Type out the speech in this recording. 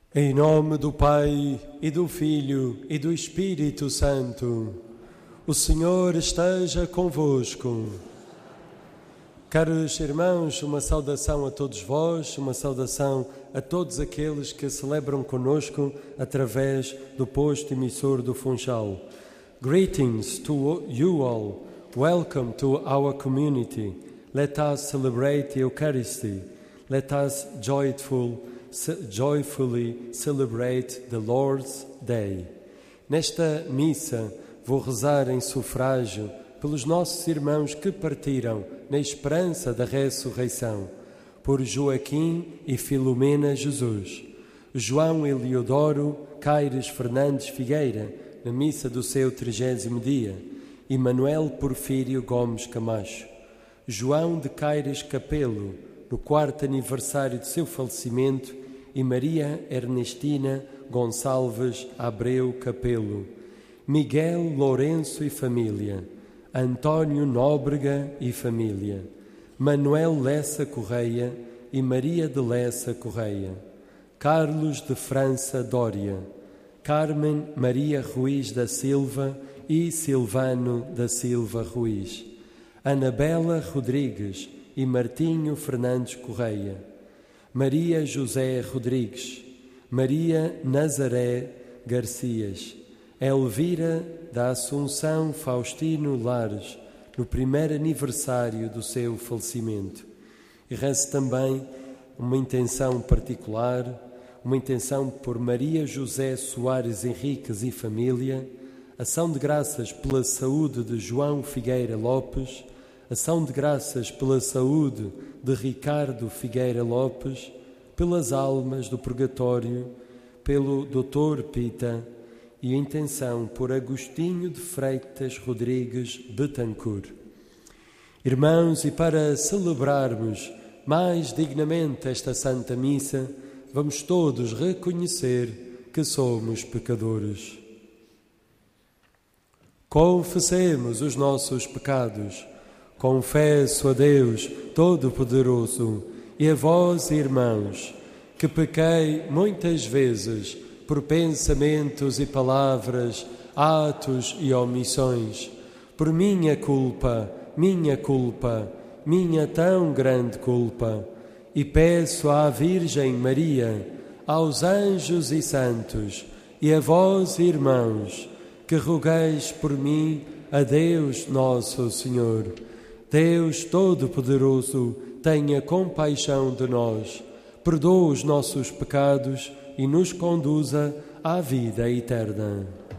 Em nome do Pai, e do Filho, e do Espírito Santo, o Senhor esteja convosco. Caros irmãos, uma saudação a todos vós, uma saudação a todos aqueles que celebram conosco através do posto emissor do Funchal. Greetings to you all. Welcome to our community. Let us celebrate the Eucharisty. Let us joyfully celebrate the Lord's Day. Nesta missa vou rezar em sufrágio pelos nossos irmãos que partiram na esperança da ressurreição, por Joaquim e Filomena Jesus, João Eliodoro Caires Fernandes Figueira, na missa do seu 30º dia, e Manuel Porfírio Gomes Camacho, João de Caires Capelo, no 4º aniversário de seu falecimento, e Maria Ernestina Gonçalves Abreu Capelo, Miguel Lourenço e família, António Nóbrega e família, Manuel Lessa Correia e Maria de Lessa Correia, Carlos de França Dória, Carmen Maria Ruiz da Silva e Silvano da Silva Ruiz, Anabela Rodrigues e Martinho Fernandes Correia, Maria José Rodrigues, Maria Nazaré Garcias, Elvira da Assunção Faustino Lares, no 1º aniversário do seu falecimento. E rezo também uma intenção particular, uma intenção por Maria José Soares Henriques e família, ação de graças pela saúde de João Figueira Lopes, ação de graças pela saúde de Ricardo Figueira Lopes, pelas almas do purgatório, pelo Dr. Pita, e a intenção por Agostinho de Freitas Rodrigues Betancourt. Irmãos, e para celebrarmos mais dignamente esta Santa Missa, vamos todos reconhecer que somos pecadores. Confessemos os nossos pecados. Confesso a Deus Todo-Poderoso e a vós, irmãos, que pequei muitas vezes por pensamentos e palavras, atos e omissões, por minha culpa, minha tão grande culpa, e peço à Virgem Maria, aos anjos e santos, e a vós, irmãos, que rogueis por mim a Deus nosso Senhor. Deus Todo-Poderoso, tenha compaixão de nós, perdoa os nossos pecados e nos conduza à vida eterna.